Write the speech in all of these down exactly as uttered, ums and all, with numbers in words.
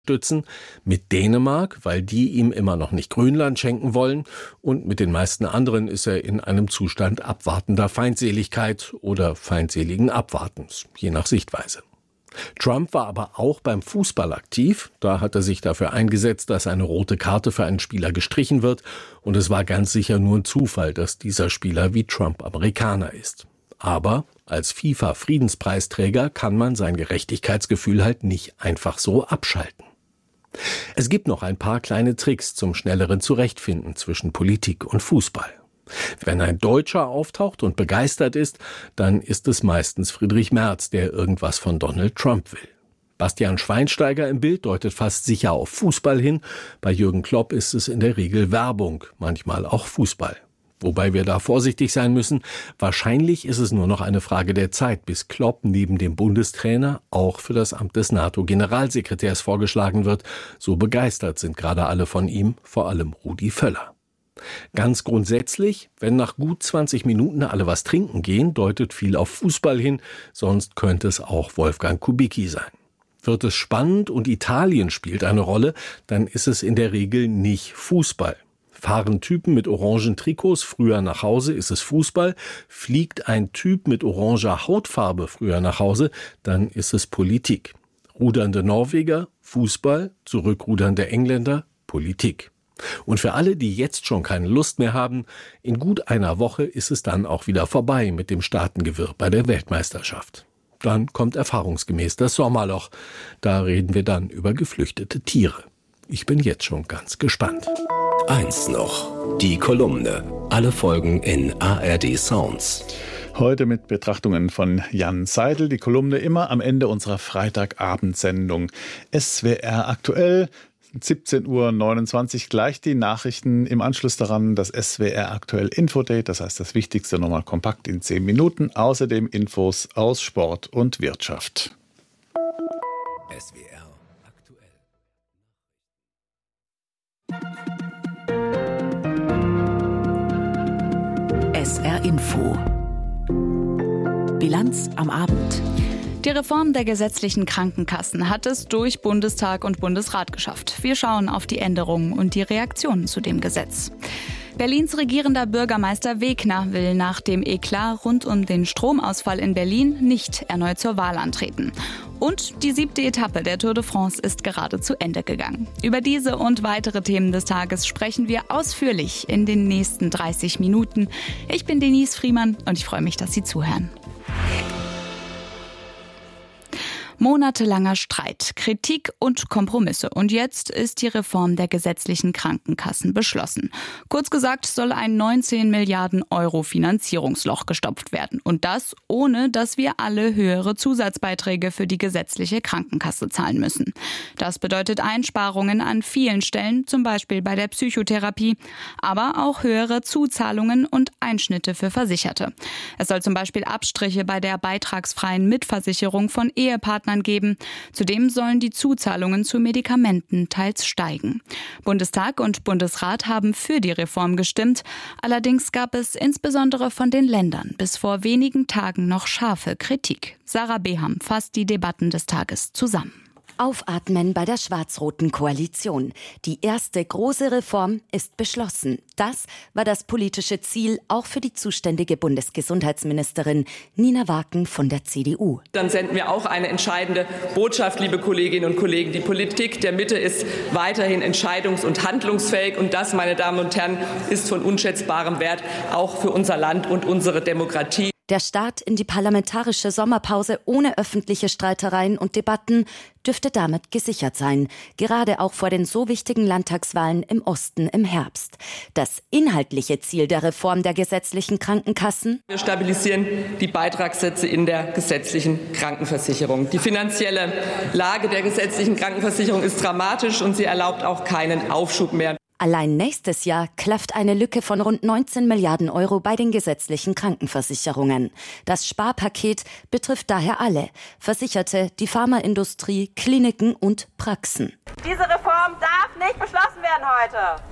stützen, mit Dänemark, weil die ihm immer noch nicht Grönland schenken wollen, und mit den meisten anderen ist er in einem Zustand abwartender Feindseligkeit oder feindseligen Abwartens, je nach Sichtweise. Trump war aber auch beim Fußball aktiv. Da hat er sich dafür eingesetzt, dass eine rote Karte für einen Spieler gestrichen wird. Und es war ganz sicher nur ein Zufall, dass dieser Spieler wie Trump Amerikaner ist. Aber als FIFA-Friedenspreisträger kann man sein Gerechtigkeitsgefühl halt nicht einfach so abschalten. Es gibt noch ein paar kleine Tricks zum schnelleren Zurechtfinden zwischen Politik und Fußball. Wenn ein Deutscher auftaucht und begeistert ist, dann ist es meistens Friedrich Merz, der irgendwas von Donald Trump will. Bastian Schweinsteiger im Bild deutet fast sicher auf Fußball hin. Bei Jürgen Klopp ist es in der Regel Werbung, manchmal auch Fußball. Wobei wir da vorsichtig sein müssen. Wahrscheinlich ist es nur noch eine Frage der Zeit, bis Klopp neben dem Bundestrainer auch für das Amt des NATO-Generalsekretärs vorgeschlagen wird. So begeistert sind gerade alle von ihm, vor allem Rudi Völler. Ganz grundsätzlich, wenn nach gut zwanzig Minuten alle was trinken gehen, deutet viel auf Fußball hin, sonst könnte es auch Wolfgang Kubicki sein. Wird es spannend und Italien spielt eine Rolle, dann ist es in der Regel nicht Fußball. Fahren Typen mit orangen Trikots früher nach Hause, ist es Fußball. Fliegt ein Typ mit oranger Hautfarbe früher nach Hause, dann ist es Politik. Rudernde Norweger, Fußball, zurückrudernde Engländer, Politik. Und für alle, die jetzt schon keine Lust mehr haben, in gut einer Woche ist es dann auch wieder vorbei mit dem Staatengewirr bei der Weltmeisterschaft. Dann kommt erfahrungsgemäß das Sommerloch. Da reden wir dann über geflüchtete Tiere. Ich bin jetzt schon ganz gespannt. Eins noch, die Kolumne. Alle Folgen in A R D Sounds. Heute mit Betrachtungen von Jan Seidel. Die Kolumne immer am Ende unserer Freitagabendsendung. S W R aktuell. siebzehn Uhr neunundzwanzig, gleich die Nachrichten, im Anschluss daran das S W R aktuell Infodate, das heißt das Wichtigste nochmal kompakt in zehn Minuten, außerdem Infos aus Sport und Wirtschaft. S W R aktuell. S R Info. Bilanz am Abend. Die Reform der gesetzlichen Krankenkassen hat es durch Bundestag und Bundesrat geschafft. Wir schauen auf die Änderungen und die Reaktionen zu dem Gesetz. Berlins regierender Bürgermeister Wegner will nach dem Eklat rund um den Stromausfall in Berlin nicht erneut zur Wahl antreten. Und die siebte Etappe der Tour de France ist gerade zu Ende gegangen. Über diese und weitere Themen des Tages sprechen wir ausführlich in den nächsten dreißig Minuten. Ich bin Denise Friemann und ich freue mich, dass Sie zuhören. Monatelanger Streit, Kritik und Kompromisse. Und jetzt ist die Reform der gesetzlichen Krankenkassen beschlossen. Kurz gesagt soll ein neunzehn Milliarden Euro Finanzierungsloch gestopft werden. Und das, ohne dass wir alle höhere Zusatzbeiträge für die gesetzliche Krankenkasse zahlen müssen. Das bedeutet Einsparungen an vielen Stellen, zum Beispiel bei der Psychotherapie, aber auch höhere Zuzahlungen und Einschnitte für Versicherte. Es soll zum Beispiel Abstriche bei der beitragsfreien Mitversicherung von Ehepartnern geben. Zudem sollen die Zuzahlungen zu Medikamenten teils steigen. Bundestag und Bundesrat haben für die Reform gestimmt. Allerdings gab es insbesondere von den Ländern bis vor wenigen Tagen noch scharfe Kritik. Sarah Beham fasst die Debatten des Tages zusammen. Aufatmen bei der schwarz-roten Koalition. Die erste große Reform ist beschlossen. Das war das politische Ziel auch für die zuständige Bundesgesundheitsministerin Nina Waken von der C D U. Dann senden wir auch eine entscheidende Botschaft, liebe Kolleginnen und Kollegen. Die Politik der Mitte ist weiterhin entscheidungs- und handlungsfähig. Und das, meine Damen und Herren, ist von unschätzbarem Wert, auch für unser Land und unsere Demokratie. Der Start in die parlamentarische Sommerpause ohne öffentliche Streitereien und Debatten dürfte damit gesichert sein, gerade auch vor den so wichtigen Landtagswahlen im Osten im Herbst. Das inhaltliche Ziel der Reform der gesetzlichen Krankenkassen: Wir stabilisieren die Beitragssätze in der gesetzlichen Krankenversicherung. Die finanzielle Lage der gesetzlichen Krankenversicherung ist dramatisch und sie erlaubt auch keinen Aufschub mehr. Allein nächstes Jahr klafft eine Lücke von rund neunzehn Milliarden Euro bei den gesetzlichen Krankenversicherungen. Das Sparpaket betrifft daher alle: Versicherte, die Pharmaindustrie, Kliniken und Praxen. Diese Reform darf nicht beschlossen werden heute.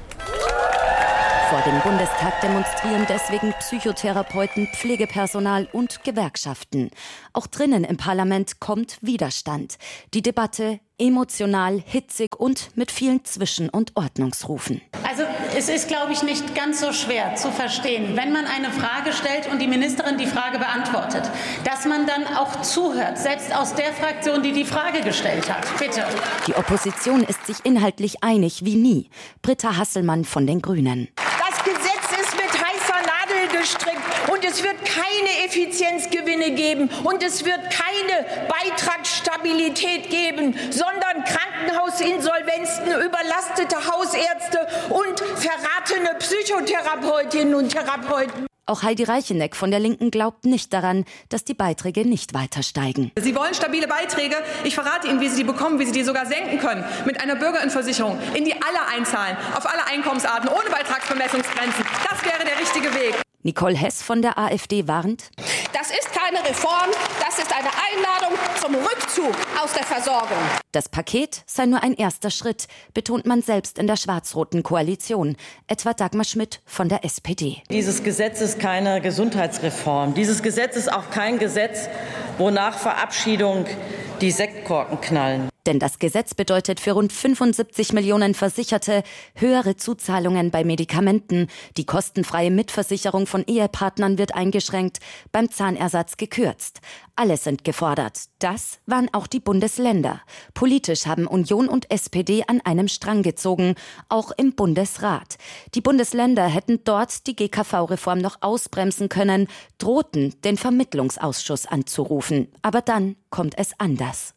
Vor dem Bundestag demonstrieren deswegen Psychotherapeuten, Pflegepersonal und Gewerkschaften. Auch drinnen im Parlament kommt Widerstand. Die Debatte Emotional, hitzig und mit vielen Zwischen- und Ordnungsrufen. Also es ist, glaube ich, nicht ganz so schwer zu verstehen, wenn man eine Frage stellt und die Ministerin die Frage beantwortet, dass man dann auch zuhört, selbst aus der Fraktion, die die Frage gestellt hat. Bitte. Die Opposition ist sich inhaltlich einig wie nie. Britta Hasselmann von den Grünen. Das Gesetz ist mit heißer Nadel gestrickt und es wird keine Effizienzgewinne geben und es wird keine Beitragsstabilität geben, sondern Krankenhausinsolvenzen, überlastete Hausärzte und verratene Psychotherapeutinnen und Therapeuten. Auch Heidi Reicheneck von der Linken glaubt nicht daran, dass die Beiträge nicht weiter steigen. Sie wollen stabile Beiträge. Ich verrate Ihnen, wie Sie die bekommen, wie Sie die sogar senken können. Mit einer Bürgerinnenversicherung, in die alle einzahlen, auf alle Einkommensarten, ohne Beitragsbemessungsgrenzen. Das wäre der richtige Weg. Nicole Hess von der AfD warnt: Das ist keine Reform, das ist eine Einladung zum Rückzug aus der Versorgung. Das Paket sei nur ein erster Schritt, betont man selbst in der schwarz-roten Koalition, etwa Dagmar Schmidt von der S P D. Dieses Gesetz ist keine Gesundheitsreform. Dieses Gesetz ist auch kein Gesetz, wo nach Verabschiedung die Sektkorken knallen. Denn das Gesetz bedeutet für rund fünfundsiebzig Millionen Versicherte höhere Zuzahlungen bei Medikamenten. Die kostenfreie Mitversicherung von Ehepartnern wird eingeschränkt, beim Zahnersatz gekürzt. Alle sind gefordert. Das waren auch die Bundesländer. Politisch haben Union und S P D an einem Strang gezogen, auch im Bundesrat. Die Bundesländer hätten dort die G K V-Reform noch ausbremsen können, drohten, den Vermittlungsausschuss anzurufen. Aber dann kommt es anders.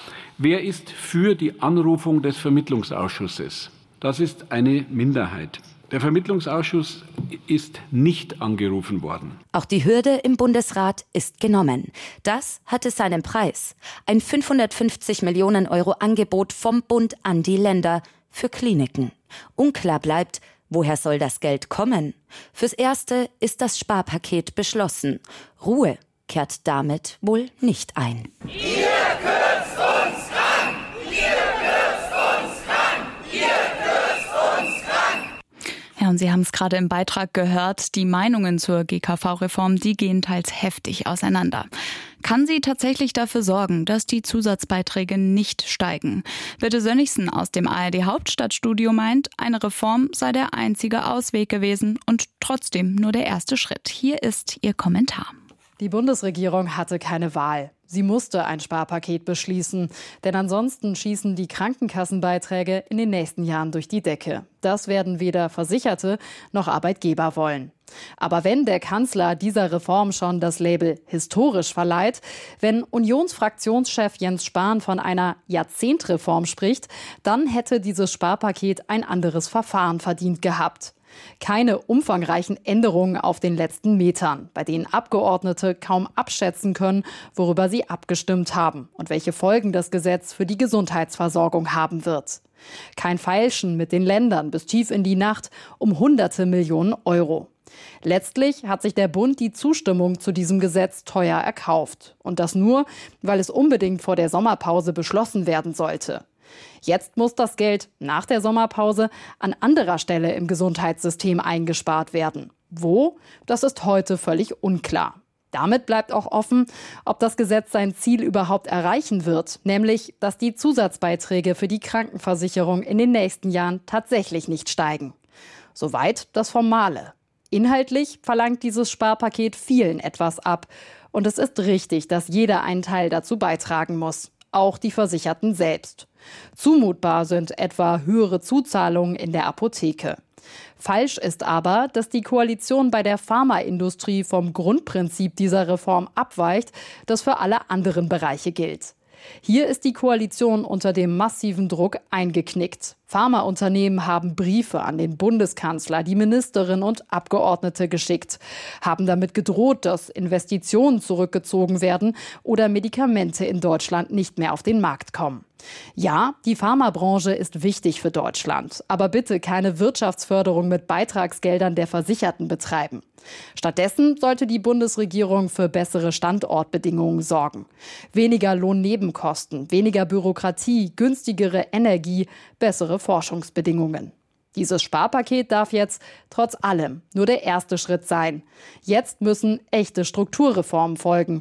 Wer ist für die Anrufung des Vermittlungsausschusses? Das ist eine Minderheit. Der Vermittlungsausschuss ist nicht angerufen worden. Auch die Hürde im Bundesrat ist genommen. Das hatte seinen Preis. Ein fünfhundertfünfzig Millionen Euro Angebot vom Bund an die Länder für Kliniken. Unklar bleibt, woher soll das Geld kommen? Fürs Erste ist das Sparpaket beschlossen. Ruhe kehrt damit wohl nicht ein. Ihr kürzt uns krank! Ihr kürzt uns krank! Ihr kürzt uns krank! Ja, und Sie haben es gerade im Beitrag gehört, die Meinungen zur G K V-Reform, die gehen teils heftig auseinander. Kann sie tatsächlich dafür sorgen, dass die Zusatzbeiträge nicht steigen? Birte Sönnigsen aus dem A R D-Hauptstadtstudio meint, eine Reform sei der einzige Ausweg gewesen und trotzdem nur der erste Schritt. Hier ist ihr Kommentar. Die Bundesregierung hatte keine Wahl. Sie musste ein Sparpaket beschließen, denn ansonsten schießen die Krankenkassenbeiträge in den nächsten Jahren durch die Decke. Das werden weder Versicherte noch Arbeitgeber wollen. Aber wenn der Kanzler dieser Reform schon das Label historisch verleiht, wenn Unionsfraktionschef Jens Spahn von einer Jahrzehntreform spricht, dann hätte dieses Sparpaket ein anderes Verfahren verdient gehabt. Keine umfangreichen Änderungen auf den letzten Metern, bei denen Abgeordnete kaum abschätzen können, worüber sie abgestimmt haben und welche Folgen das Gesetz für die Gesundheitsversorgung haben wird. Kein Feilschen mit den Ländern bis tief in die Nacht um hunderte Millionen Euro. Letztlich hat sich der Bund die Zustimmung zu diesem Gesetz teuer erkauft. Und das nur, weil es unbedingt vor der Sommerpause beschlossen werden sollte. Jetzt muss das Geld nach der Sommerpause an anderer Stelle im Gesundheitssystem eingespart werden. Wo? Das ist heute völlig unklar. Damit bleibt auch offen, ob das Gesetz sein Ziel überhaupt erreichen wird, nämlich, dass die Zusatzbeiträge für die Krankenversicherung in den nächsten Jahren tatsächlich nicht steigen. Soweit das Formale. Inhaltlich verlangt dieses Sparpaket vielen etwas ab. Und es ist richtig, dass jeder einen Teil dazu beitragen muss. Auch die Versicherten selbst. Zumutbar sind etwa höhere Zuzahlungen in der Apotheke. Falsch ist aber, dass die Koalition bei der Pharmaindustrie vom Grundprinzip dieser Reform abweicht, das für alle anderen Bereiche gilt. Hier ist die Koalition unter dem massiven Druck eingeknickt. Pharmaunternehmen haben Briefe an den Bundeskanzler, die Ministerin und Abgeordnete geschickt, haben damit gedroht, dass Investitionen zurückgezogen werden oder Medikamente in Deutschland nicht mehr auf den Markt kommen. Ja, die Pharmabranche ist wichtig für Deutschland, aber bitte keine Wirtschaftsförderung mit Beitragsgeldern der Versicherten betreiben. Stattdessen sollte die Bundesregierung für bessere Standortbedingungen sorgen. Weniger Lohnnebenkosten, weniger Bürokratie, günstigere Energie, bessere Forschungsbedingungen. Dieses Sparpaket darf jetzt trotz allem nur der erste Schritt sein. Jetzt müssen echte Strukturreformen folgen.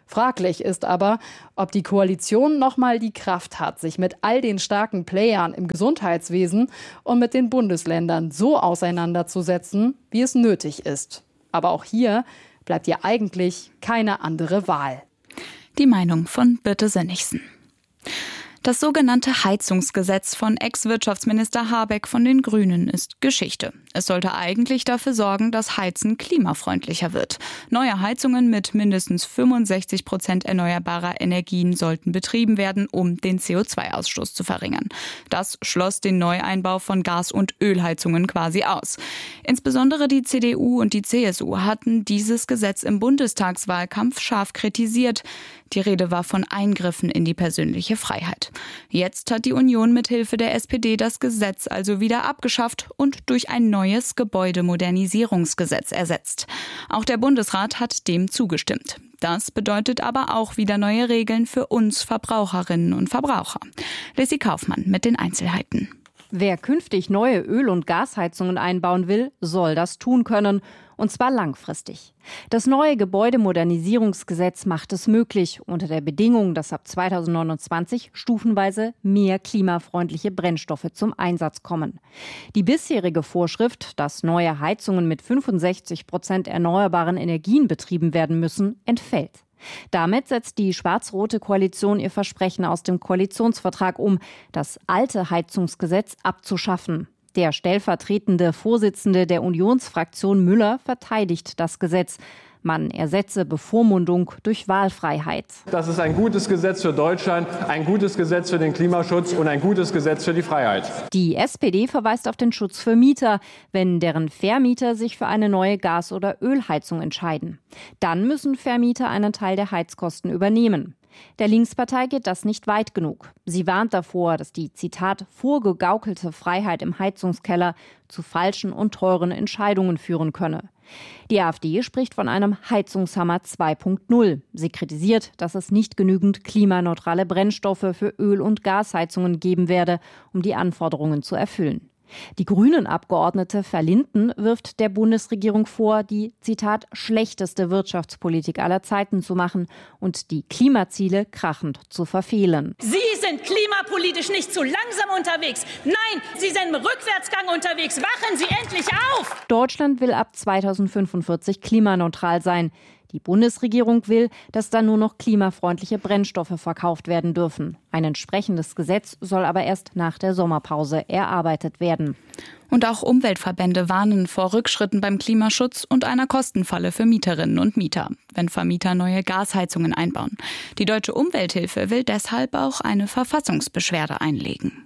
Fraglich ist aber, ob die Koalition nochmal die Kraft hat, sich mit all den starken Playern im Gesundheitswesen und mit den Bundesländern so auseinanderzusetzen, wie es nötig ist. Aber auch hier bleibt ihr eigentlich keine andere Wahl. Die Meinung von Birte Sönnigsen. Das sogenannte Heizungsgesetz von Ex-Wirtschaftsminister Habeck von den Grünen ist Geschichte. Es sollte eigentlich dafür sorgen, dass Heizen klimafreundlicher wird. Neue Heizungen mit mindestens fünfundsechzig Prozent erneuerbarer Energien sollten betrieben werden, um den C O zwei Ausstoß zu verringern. Das schloss den Neueinbau von Gas- und Ölheizungen quasi aus. Insbesondere die C D U und die C S U hatten dieses Gesetz im Bundestagswahlkampf scharf kritisiert. Die Rede war von Eingriffen in die persönliche Freiheit. Jetzt hat die Union mit Hilfe der S P D das Gesetz also wieder abgeschafft und durch ein neues Gebäudemodernisierungsgesetz ersetzt. Auch der Bundesrat hat dem zugestimmt. Das bedeutet aber auch wieder neue Regeln für uns Verbraucherinnen und Verbraucher. Lissy Kaufmann mit den Einzelheiten. Wer künftig neue Öl- und Gasheizungen einbauen will, soll das tun können. Und zwar langfristig. Das neue Gebäudemodernisierungsgesetz macht es möglich, unter der Bedingung, dass ab zweitausendneunundzwanzig stufenweise mehr klimafreundliche Brennstoffe zum Einsatz kommen. Die bisherige Vorschrift, dass neue Heizungen mit fünfundsechzig Prozent erneuerbaren Energien betrieben werden müssen, entfällt. Damit setzt die schwarz-rote Koalition ihr Versprechen aus dem Koalitionsvertrag um, das alte Heizungsgesetz abzuschaffen. Der stellvertretende Vorsitzende der Unionsfraktion Müller verteidigt das Gesetz. Man ersetze Bevormundung durch Wahlfreiheit. Das ist ein gutes Gesetz für Deutschland, ein gutes Gesetz für den Klimaschutz und ein gutes Gesetz für die Freiheit. Die S P D verweist auf den Schutz für Mieter, wenn deren Vermieter sich für eine neue Gas- oder Ölheizung entscheiden. Dann müssen Vermieter einen Teil der Heizkosten übernehmen. Der Linkspartei geht das nicht weit genug. Sie warnt davor, dass die, Zitat, vorgegaukelte Freiheit im Heizungskeller zu falschen und teuren Entscheidungen führen könne. Die AfD spricht von einem Heizungshammer zwei Punkt null. Sie kritisiert, dass es nicht genügend klimaneutrale Brennstoffe für Öl- und Gasheizungen geben werde, um die Anforderungen zu erfüllen. Die Grünen-Abgeordnete Verlinden wirft der Bundesregierung vor, die, Zitat, schlechteste Wirtschaftspolitik aller Zeiten zu machen und die Klimaziele krachend zu verfehlen. Sie sind klimapolitisch nicht zu langsam unterwegs. Nein, Sie sind im Rückwärtsgang unterwegs. Wachen Sie endlich auf! Deutschland will ab zweitausendfünfundvierzig klimaneutral sein. Die Bundesregierung will, dass dann nur noch klimafreundliche Brennstoffe verkauft werden dürfen. Ein entsprechendes Gesetz soll aber erst nach der Sommerpause erarbeitet werden. Und auch Umweltverbände warnen vor Rückschritten beim Klimaschutz und einer Kostenfalle für Mieterinnen und Mieter, wenn Vermieter neue Gasheizungen einbauen. Die Deutsche Umwelthilfe will deshalb auch eine Verfassungsbeschwerde einlegen.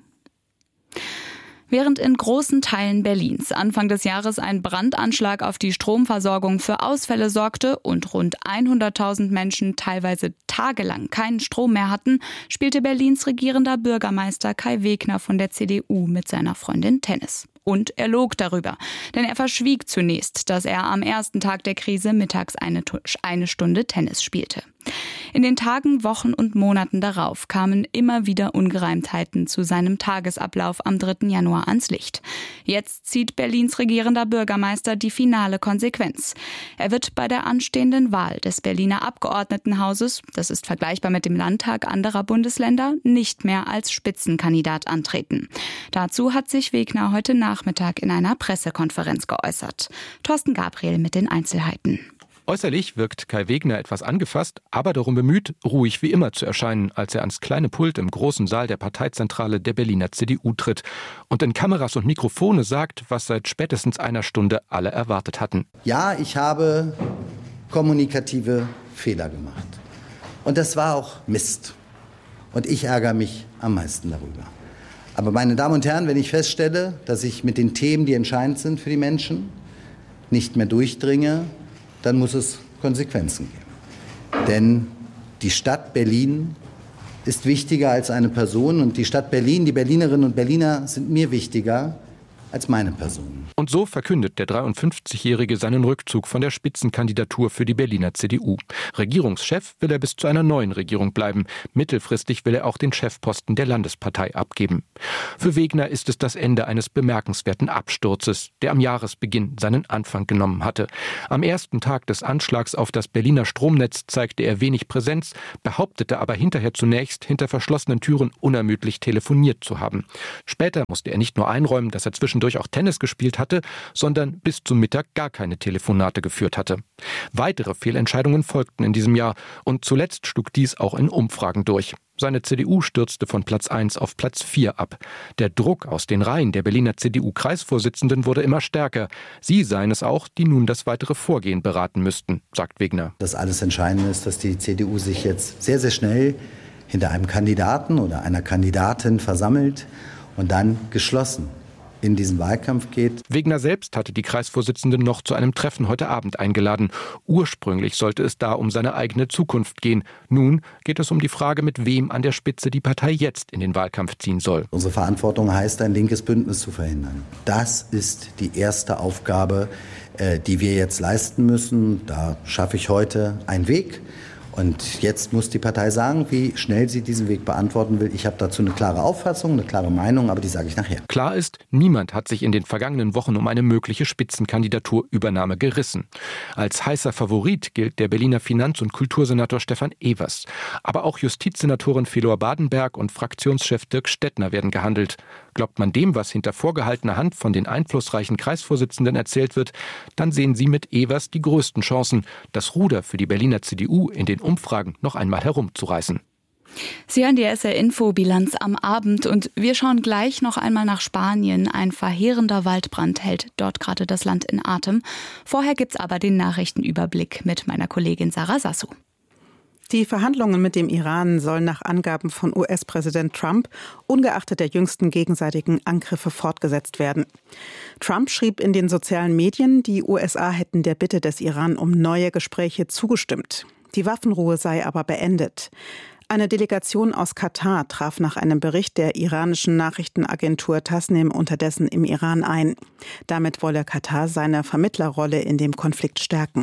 Während in großen Teilen Berlins Anfang des Jahres ein Brandanschlag auf die Stromversorgung für Ausfälle sorgte und rund hunderttausend Menschen teilweise tagelang keinen Strom mehr hatten, spielte Berlins regierender Bürgermeister Kai Wegner von der C D U mit seiner Freundin Tennis. Und er log darüber, denn er verschwieg zunächst, dass er am ersten Tag der Krise mittags eine, eine Stunde Tennis spielte. In den Tagen, Wochen und Monaten darauf kamen immer wieder Ungereimtheiten zu seinem Tagesablauf am dritten Januar ans Licht. Jetzt zieht Berlins regierender Bürgermeister die finale Konsequenz. Er wird bei der anstehenden Wahl des Berliner Abgeordnetenhauses, das ist vergleichbar mit dem Landtag anderer Bundesländer, nicht mehr als Spitzenkandidat antreten. Dazu hat sich Wegner heute Nachmittag in einer Pressekonferenz geäußert. Thorsten Gabriel mit den Einzelheiten. Äußerlich wirkt Kai Wegner etwas angefasst, aber darum bemüht, ruhig wie immer zu erscheinen, als er ans kleine Pult im großen Saal der Parteizentrale der Berliner C D U tritt und in Kameras und Mikrofone sagt, was seit spätestens einer Stunde alle erwartet hatten. Ja, ich habe kommunikative Fehler gemacht. Und das war auch Mist. Und ich ärgere mich am meisten darüber. Aber meine Damen und Herren, wenn ich feststelle, dass ich mit den Themen, die entscheidend sind für die Menschen, nicht mehr durchdringe, dann muss es Konsequenzen geben. Denn die Stadt Berlin ist wichtiger als eine Person und die Stadt Berlin, die Berlinerinnen und Berliner sind mir wichtiger als meine Person. Und so verkündet der dreiundfünfzigjährige seinen Rückzug von der Spitzenkandidatur für die Berliner C D U. Regierungschef will er bis zu einer neuen Regierung bleiben. Mittelfristig will er auch den Chefposten der Landespartei abgeben. Für Wegner ist es das Ende eines bemerkenswerten Absturzes, der am Jahresbeginn seinen Anfang genommen hatte. Am ersten Tag des Anschlags auf das Berliner Stromnetz zeigte er wenig Präsenz, behauptete aber hinterher zunächst, hinter verschlossenen Türen unermüdlich telefoniert zu haben. Später musste er nicht nur einräumen, dass er zwischendurch auch Tennis gespielt hatte, sondern bis zum Mittag gar keine Telefonate geführt hatte. Weitere Fehlentscheidungen folgten in diesem Jahr und zuletzt schlug dies auch in Umfragen durch. Seine C D U stürzte von Platz eins auf Platz vier ab. Der Druck aus den Reihen der Berliner C D U-Kreisvorsitzenden wurde immer stärker. Sie seien es auch, die nun das weitere Vorgehen beraten müssten, sagt Wegner. Das alles Entscheidende ist, dass die C D U sich jetzt sehr, sehr schnell hinter einem Kandidaten oder einer Kandidatin versammelt und dann geschlossen in diesen Wahlkampf geht. Wegner selbst hatte die Kreisvorsitzenden noch zu einem Treffen heute Abend eingeladen. Ursprünglich sollte es da um seine eigene Zukunft gehen. Nun geht es um die Frage, mit wem an der Spitze die Partei jetzt in den Wahlkampf ziehen soll. Unsere Verantwortung heißt, ein linkes Bündnis zu verhindern. Das ist die erste Aufgabe, die wir jetzt leisten müssen. Da schaffe ich heute einen Weg. Und jetzt muss die Partei sagen, wie schnell sie diesen Weg beantworten will. Ich habe dazu eine klare Auffassung, eine klare Meinung, aber die sage ich nachher. Klar ist, niemand hat sich in den vergangenen Wochen um eine mögliche Spitzenkandidaturübernahme gerissen. Als heißer Favorit gilt der Berliner Finanz- und Kultursenator Stefan Evers. Aber auch Justizsenatorin Felor Badenberg und Fraktionschef Dirk Stettner werden gehandelt. Glaubt man dem, was hinter vorgehaltener Hand von den einflussreichen Kreisvorsitzenden erzählt wird, dann sehen sie mit Evers die größten Chancen, das Ruder für die Berliner C D U in den Umfragen noch einmal herumzureißen. Sie hören die S R-Info-Bilanz am Abend und wir schauen gleich noch einmal nach Spanien. Ein verheerender Waldbrand hält dort gerade das Land in Atem. Vorher gibt's aber den Nachrichtenüberblick mit meiner Kollegin Sarah Sassou. Die Verhandlungen mit dem Iran sollen nach Angaben von U S-Präsident Trump ungeachtet der jüngsten gegenseitigen Angriffe fortgesetzt werden. Trump schrieb in den sozialen Medien, die U S A hätten der Bitte des Iran um neue Gespräche zugestimmt. Die Waffenruhe sei aber beendet. Eine Delegation aus Katar traf nach einem Bericht der iranischen Nachrichtenagentur Tasnim unterdessen im Iran ein. Damit wolle Katar seine Vermittlerrolle in dem Konflikt stärken.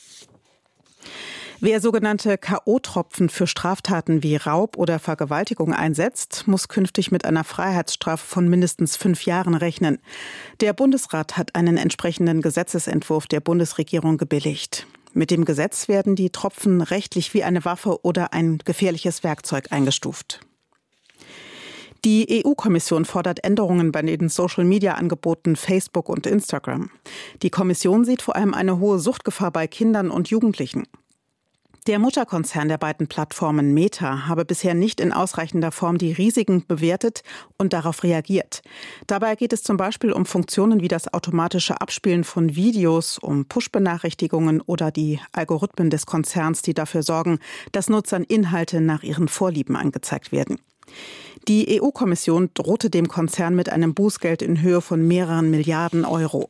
Wer sogenannte K O-Tropfen für Straftaten wie Raub oder Vergewaltigung einsetzt, muss künftig mit einer Freiheitsstrafe von mindestens fünf Jahren rechnen. Der Bundesrat hat einen entsprechenden Gesetzesentwurf der Bundesregierung gebilligt. Mit dem Gesetz werden die Tropfen rechtlich wie eine Waffe oder ein gefährliches Werkzeug eingestuft. Die E U-Kommission fordert Änderungen bei den Social-Media-Angeboten Facebook und Instagram. Die Kommission sieht vor allem eine hohe Suchtgefahr bei Kindern und Jugendlichen. Der Mutterkonzern der beiden Plattformen Meta habe bisher nicht in ausreichender Form die Risiken bewertet und darauf reagiert. Dabei geht es zum Beispiel um Funktionen wie das automatische Abspielen von Videos, um Push-Benachrichtigungen oder die Algorithmen des Konzerns, die dafür sorgen, dass Nutzern Inhalte nach ihren Vorlieben angezeigt werden. Die E U-Kommission drohte dem Konzern mit einem Bußgeld in Höhe von mehreren Milliarden Euro.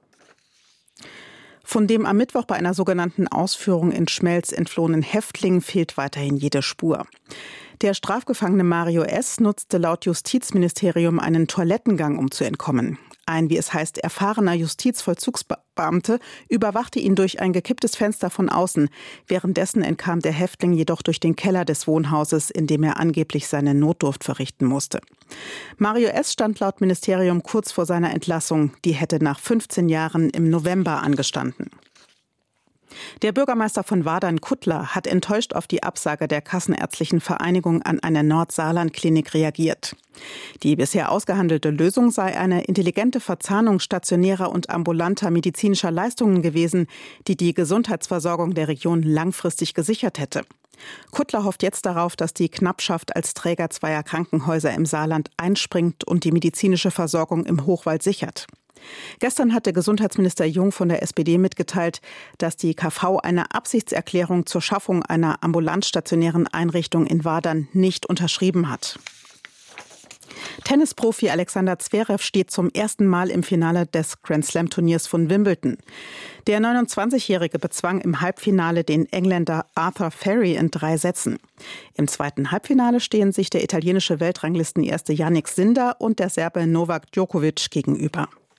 Von dem am Mittwoch bei einer sogenannten Ausführung in Schmelz entflohenen Häftling fehlt weiterhin jede Spur. Der Strafgefangene Mario S. nutzte laut Justizministerium einen Toilettengang, um zu entkommen. Ein, wie es heißt, erfahrener Justizvollzugsbeamte überwachte ihn durch ein gekipptes Fenster von außen. Währenddessen entkam der Häftling jedoch durch den Keller des Wohnhauses, in dem er angeblich seine Notdurft verrichten musste. Mario S. stand laut Ministerium kurz vor seiner Entlassung. Die hätte nach fünfzehn Jahren im November angestanden. Der Bürgermeister von Wadern, Kuttler, hat enttäuscht auf die Absage der Kassenärztlichen Vereinigung an eine Nordsaarland-Klinik reagiert. Die bisher ausgehandelte Lösung sei eine intelligente Verzahnung stationärer und ambulanter medizinischer Leistungen gewesen, die die Gesundheitsversorgung der Region langfristig gesichert hätte. Kuttler hofft jetzt darauf, dass die Knappschaft als Träger zweier Krankenhäuser im Saarland einspringt und die medizinische Versorgung im Hochwald sichert. Gestern hatte Gesundheitsminister Jung von der S P D mitgeteilt, dass die K V eine Absichtserklärung zur Schaffung einer ambulant stationären Einrichtung in Wadern nicht unterschrieben hat. Tennisprofi Alexander Zverev steht zum ersten Mal im Finale des Grand-Slam-Turniers von Wimbledon. Der neunundzwanzigjährige bezwang im Halbfinale den Engländer Arthur Ferry in drei Sätzen. Im zweiten Halbfinale stehen sich der italienische Weltranglistenerste Jannik Sinner und der Serbe Novak Djokovic gegenüber.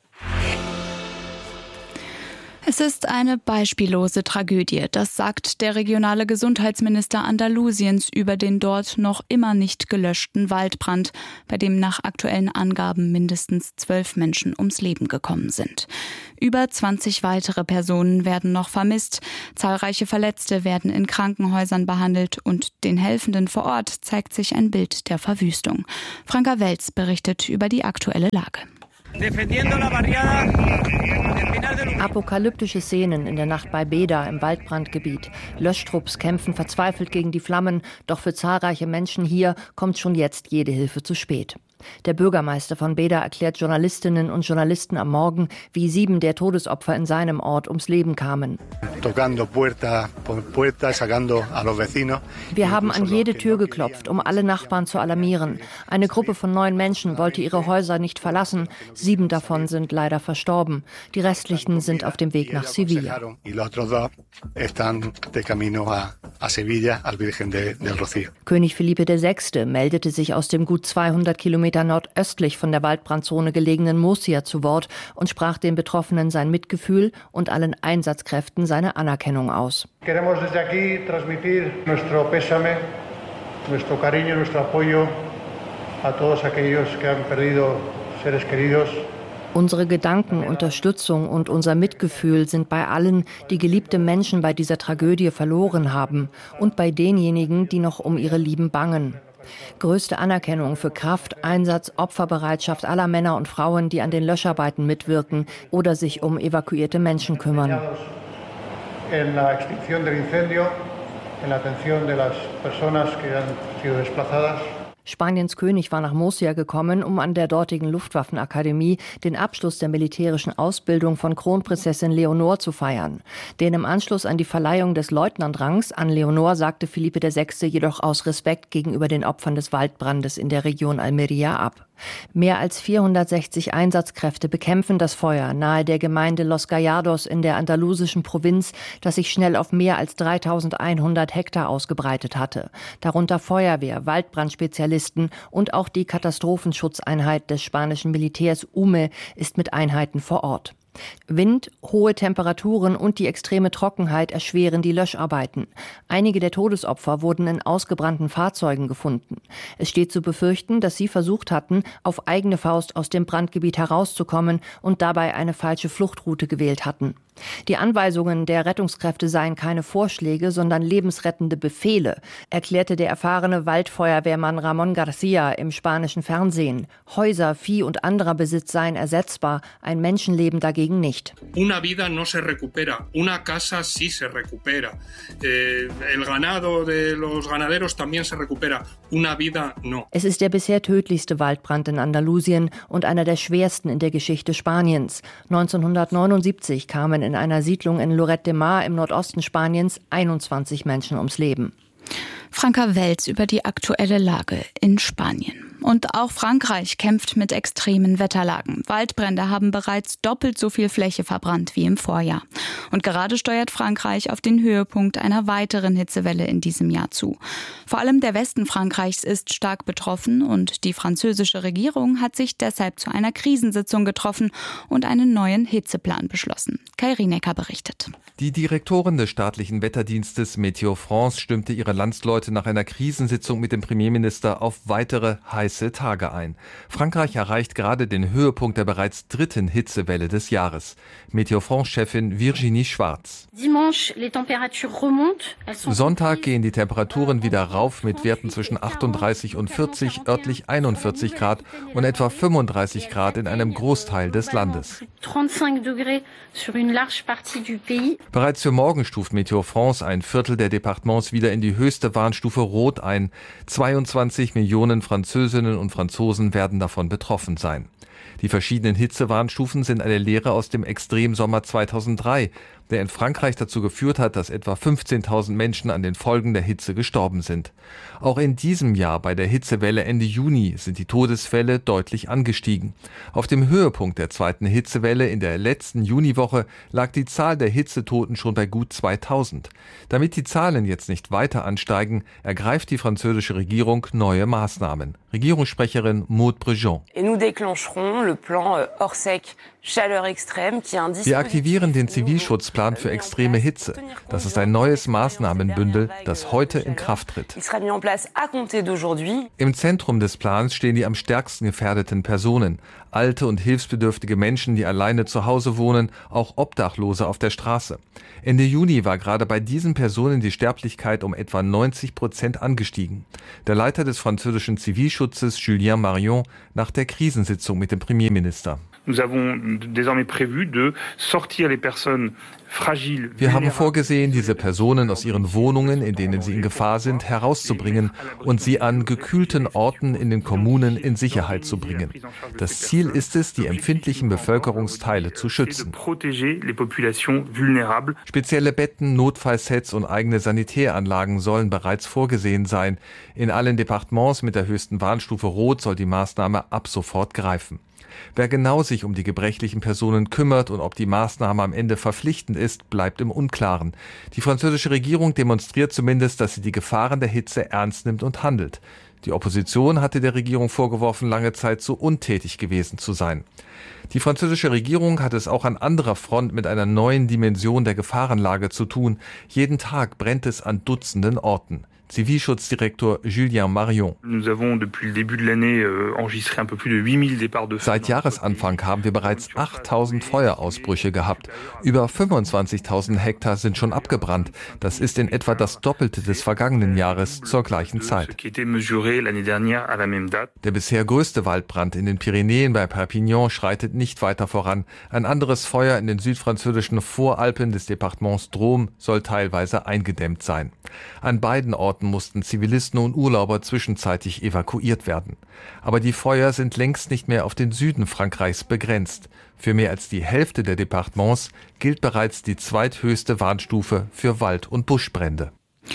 Es ist eine beispiellose Tragödie, das sagt der regionale Gesundheitsminister Andalusiens über den dort noch immer nicht gelöschten Waldbrand, bei dem nach aktuellen Angaben mindestens zwölf Menschen ums Leben gekommen sind. Über zwanzig weitere Personen werden noch vermisst, zahlreiche Verletzte werden in Krankenhäusern behandelt und den Helfenden vor Ort zeigt sich ein Bild der Verwüstung. Franka Welz berichtet über die aktuelle Lage. Apokalyptische Szenen in der Nacht bei Beda im Waldbrandgebiet. Löschtrupps kämpfen verzweifelt gegen die Flammen, doch für zahlreiche Menschen hier kommt schon jetzt jede Hilfe zu spät. Der Bürgermeister von Beda erklärt Journalistinnen und Journalisten am Morgen, wie sieben der Todesopfer in seinem Ort ums Leben kamen. Wir haben an jede Tür geklopft, um alle Nachbarn zu alarmieren. Eine Gruppe von neun Menschen wollte ihre Häuser nicht verlassen. Sieben davon sind leider verstorben. Die restlichen sind auf dem Weg nach Sevilla. König Felipe der Sechste meldete sich aus dem gut zweihundert Kilometer nordöstlich von der Waldbrandzone gelegenen Murcia zu Wort und sprach den Betroffenen sein Mitgefühl und allen Einsatzkräften seine Anerkennung aus. Queremos desde aquí transmitir nuestro pésame, nuestro cariño, nuestro apoyo a todos aquellos que han perdido seres queridos. Unsere Gedanken, Unterstützung und unser Mitgefühl sind bei allen, die geliebte Menschen bei dieser Tragödie verloren haben und bei denjenigen, die noch um ihre Lieben bangen. Größte Anerkennung für Kraft, Einsatz, Opferbereitschaft aller Männer und Frauen, die an den Löscharbeiten mitwirken oder sich um evakuierte Menschen kümmern. En la extinción del incendio, en la atención de las personas que han sido desplazadas. Spaniens König war nach Murcia gekommen, um an der dortigen Luftwaffenakademie den Abschluss der militärischen Ausbildung von Kronprinzessin Leonor zu feiern. Den im Anschluss an die Verleihung des Leutnantrangs an Leonor sagte Felipe der Sechste jedoch aus Respekt gegenüber den Opfern des Waldbrandes in der Region Almería ab. Mehr als vierhundertsechzig Einsatzkräfte bekämpfen das Feuer nahe der Gemeinde Los Gallardos in der andalusischen Provinz, das sich schnell auf mehr als dreitausendeinhundert Hektar ausgebreitet hatte. Darunter Feuerwehr, Waldbrandspezialisten und auch die Katastrophenschutzeinheit des spanischen Militärs U M E ist mit Einheiten vor Ort. Wind, hohe Temperaturen und die extreme Trockenheit erschweren die Löscharbeiten. Einige der Todesopfer wurden in ausgebrannten Fahrzeugen gefunden. Es steht zu befürchten, dass sie versucht hatten, auf eigene Faust aus dem Brandgebiet herauszukommen und dabei eine falsche Fluchtroute gewählt hatten. Die Anweisungen der Rettungskräfte seien keine Vorschläge, sondern lebensrettende Befehle, erklärte der erfahrene Waldfeuerwehrmann Ramon García im spanischen Fernsehen. Häuser, Vieh und anderer Besitz seien ersetzbar, ein Menschenleben dagegen nicht. Una vida no se recupera, una casa sí se recupera. Eh, el ganado de los ganaderos también se recupera, una vida no. Es ist der bisher tödlichste Waldbrand in Andalusien und einer der schwersten in der Geschichte Spaniens. neunzehnhundertneunundsiebzig kamen in einer Siedlung in Lloret de Mar im Nordosten Spaniens einundzwanzig Menschen ums Leben. Franka Welz über die aktuelle Lage in Spanien. Und auch Frankreich kämpft mit extremen Wetterlagen. Waldbrände haben bereits doppelt so viel Fläche verbrannt wie im Vorjahr. Und gerade steuert Frankreich auf den Höhepunkt einer weiteren Hitzewelle in diesem Jahr zu. Vor allem der Westen Frankreichs ist stark betroffen und die französische Regierung hat sich deshalb zu einer Krisensitzung getroffen und einen neuen Hitzeplan beschlossen. Kai Rienecker berichtet. Die Direktorin des staatlichen Wetterdienstes Météo France stimmte ihre Landsleute nach einer Krisensitzung mit dem Premierminister auf weitere heiße Tage ein. Frankreich erreicht gerade den Höhepunkt der bereits dritten Hitzewelle des Jahres. Météo France-Chefin Virginie Schwarz. Sonntag gehen die Temperaturen wieder rauf mit Werten zwischen achtunddreißig und vierzig, örtlich einundvierzig Grad und etwa fünfunddreißig Grad in einem Großteil des Landes. Bereits für morgen stuft Météo France ein Viertel der Departements wieder in die höchste Warnstufe Rot ein. zweiundzwanzig Millionen Französinnen und Franzosen werden davon betroffen sein. Die verschiedenen Hitzewarnstufen sind eine Lehre aus dem Extremsommer zweitausenddrei, der in Frankreich dazu geführt hat, dass etwa fünfzehntausend Menschen an den Folgen der Hitze gestorben sind. Auch in diesem Jahr bei der Hitzewelle Ende Juni sind die Todesfälle deutlich angestiegen. Auf dem Höhepunkt der zweiten Hitzewelle in der letzten Juniwoche lag die Zahl der Hitzetoten schon bei gut zweitausend. Damit die Zahlen jetzt nicht weiter ansteigen, ergreift die französische Regierung neue Maßnahmen. Regierungssprecherin Maud Brejon. Wir aktivieren den Zivilschutzplan für extreme Hitze. Das ist ein neues Maßnahmenbündel, das heute in Kraft tritt. Im Zentrum des Plans stehen die am stärksten gefährdeten Personen. Alte und hilfsbedürftige Menschen, die alleine zu Hause wohnen, auch Obdachlose auf der Straße. Ende Juni war gerade bei diesen Personen die Sterblichkeit um etwa neunzig Prozent angestiegen. Der Leiter des französischen Zivilschutzes, Julien Marion, nach der Krisensitzung mit dem Premierminister. Nous avons désormais prévu de sortir les personnes fragiles. Wir haben vorgesehen, diese Personen aus ihren Wohnungen, in denen sie in Gefahr sind, herauszubringen und sie an gekühlten Orten in den Kommunen in Sicherheit zu bringen. Das Ziel ist es, die empfindlichen Bevölkerungsteile zu schützen. Spezielle Betten, Notfallsets und eigene Sanitäranlagen sollen bereits vorgesehen sein. In allen Departements mit der höchsten Warnstufe Rot soll die Maßnahme ab sofort greifen. Wer genau sich um die gebrechlichen Personen kümmert und ob die Maßnahme am Ende verpflichtend ist, bleibt im Unklaren. Die französische Regierung demonstriert zumindest, dass sie die Gefahren der Hitze ernst nimmt und handelt. Die Opposition hatte der Regierung vorgeworfen, lange Zeit so untätig gewesen zu sein. Die französische Regierung hat es auch an anderer Front mit einer neuen Dimension der Gefahrenlage zu tun. Jeden Tag brennt es an Dutzenden Orten. Zivilschutzdirektor Julien Marion. Seit Jahresanfang haben wir bereits achttausend Feuerausbrüche gehabt. Über fünfundzwanzigtausend Hektar sind schon abgebrannt. Das ist in etwa das Doppelte des vergangenen Jahres zur gleichen Zeit. Der bisher größte Waldbrand in den Pyrenäen bei Perpignan schreitet nicht weiter voran. Ein anderes Feuer in den südfranzösischen Voralpen des Departements Drôme soll teilweise eingedämmt sein. An beiden Orten mussten Zivilisten und Urlauber zwischenzeitlich evakuiert werden. Aber die Feuer sind längst nicht mehr auf den Süden Frankreichs begrenzt. Für mehr als die Hälfte der Departements gilt bereits die zweithöchste Warnstufe für Wald- und Buschbrände.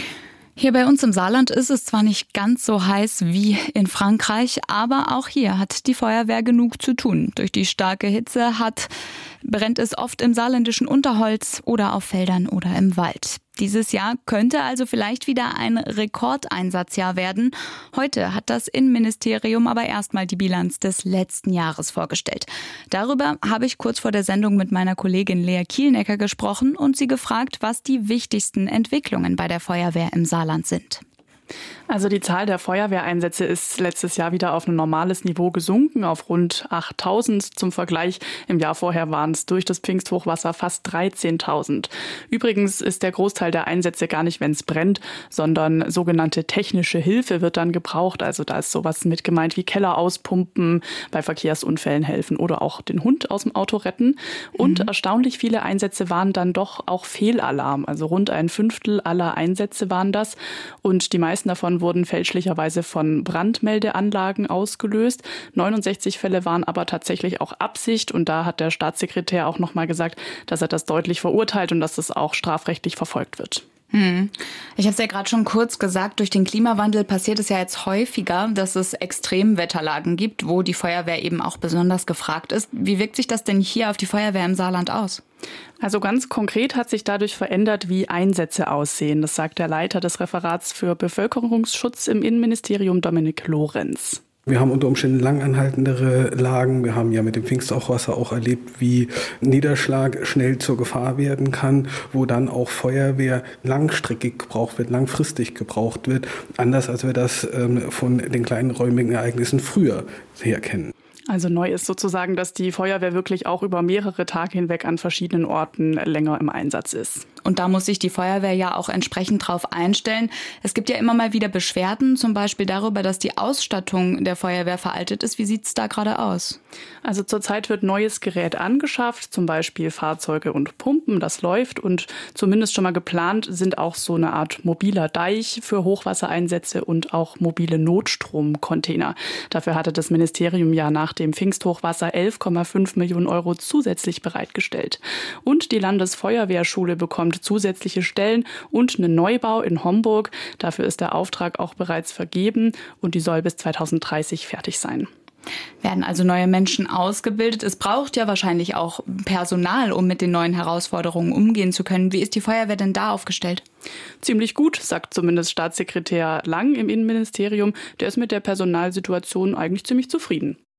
Hier bei uns im Saarland ist es zwar nicht ganz so heiß wie in Frankreich, aber auch hier hat die Feuerwehr genug zu tun. Durch die starke Hitze hat, brennt es oft im saarländischen Unterholz oder auf Feldern oder im Wald. Dieses Jahr könnte also vielleicht wieder ein Rekordeinsatzjahr werden. Heute hat das Innenministerium aber erstmal die Bilanz des letzten Jahres vorgestellt. Darüber habe ich kurz vor der Sendung mit meiner Kollegin Lea Kielnecker gesprochen und sie gefragt, was die wichtigsten Entwicklungen bei der Feuerwehr im Saarland sind. Also die Zahl der Feuerwehreinsätze ist letztes Jahr wieder auf ein normales Niveau gesunken, auf rund achttausend. Zum Vergleich, im Jahr vorher waren es durch das Pfingsthochwasser fast dreizehntausend. Übrigens ist der Großteil der Einsätze gar nicht, wenn es brennt, sondern sogenannte technische Hilfe wird dann gebraucht. Also da ist sowas mit gemeint wie Keller auspumpen, bei Verkehrsunfällen helfen oder auch den Hund aus dem Auto retten. Und mhm. erstaunlich viele Einsätze waren dann doch auch Fehlalarm. Also rund ein Fünftel aller Einsätze waren das. Und die meisten davon wurden fälschlicherweise von Brandmeldeanlagen ausgelöst. neunundsechzig Fälle waren aber tatsächlich auch Absicht. Und da hat der Staatssekretär auch noch mal gesagt, dass er das deutlich verurteilt und dass das auch strafrechtlich verfolgt wird. Hm. Ich habe es ja gerade schon kurz gesagt, durch den Klimawandel passiert es ja jetzt häufiger, dass es Extremwetterlagen gibt, wo die Feuerwehr eben auch besonders gefragt ist. Wie wirkt sich das denn hier auf die Feuerwehr im Saarland aus? Also ganz konkret hat sich dadurch verändert, wie Einsätze aussehen. Das sagt der Leiter des Referats für Bevölkerungsschutz im Innenministerium, Dominik Lorenz. Wir haben unter Umständen langanhaltendere Lagen. Wir haben ja mit dem Pfingsthochwasser auch erlebt, wie Niederschlag schnell zur Gefahr werden kann, wo dann auch Feuerwehr langstreckig gebraucht wird, langfristig gebraucht wird, anders als wir das ähm, von den kleinen räumigen Ereignissen früher her kennen. Also neu ist sozusagen, dass die Feuerwehr wirklich auch über mehrere Tage hinweg an verschiedenen Orten länger im Einsatz ist. Und da muss sich die Feuerwehr ja auch entsprechend drauf einstellen. Es gibt ja immer mal wieder Beschwerden, zum Beispiel darüber, dass die Ausstattung der Feuerwehr veraltet ist. Wie sieht es da gerade aus? Also zurzeit wird neues Gerät angeschafft, zum Beispiel Fahrzeuge und Pumpen. Das läuft und zumindest schon mal geplant sind auch so eine Art mobiler Deich für Hochwassereinsätze und auch mobile Notstromcontainer. Dafür hatte das Ministerium ja nach dem Pfingsthochwasser elf Komma fünf Millionen Euro zusätzlich bereitgestellt. Und die Landesfeuerwehrschule bekommt zusätzliche Stellen und einen Neubau in Homburg. Dafür ist der Auftrag auch bereits vergeben und die soll bis zweitausenddreißig fertig sein. Werden also neue Menschen ausgebildet. Es braucht ja wahrscheinlich auch Personal, um mit den neuen Herausforderungen umgehen zu können. Wie ist die Feuerwehr denn da aufgestellt? Ziemlich gut, sagt zumindest Staatssekretär Lang im Innenministerium. Der ist mit der Personalsituation eigentlich ziemlich zufrieden.